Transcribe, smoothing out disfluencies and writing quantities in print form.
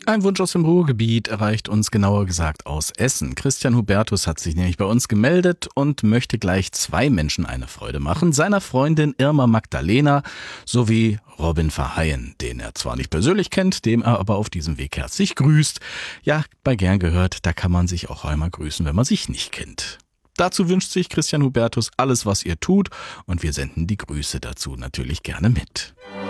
Ein Wunsch aus dem Ruhrgebiet erreicht uns, genauer gesagt aus Essen. Christian Hubertus hat sich nämlich bei uns gemeldet und möchte gleich 2 Menschen eine Freude machen. Seiner Freundin Irma Magdalena sowie Robin Verheyen, den er zwar nicht persönlich kennt, dem er aber auf diesem Weg herzlich grüßt. Ja, bei Gern gehört, da kann man sich auch einmal grüßen, wenn man sich nicht kennt. Dazu wünscht sich Christian Hubertus alles, was ihr tut, und wir senden die Grüße dazu natürlich gerne mit.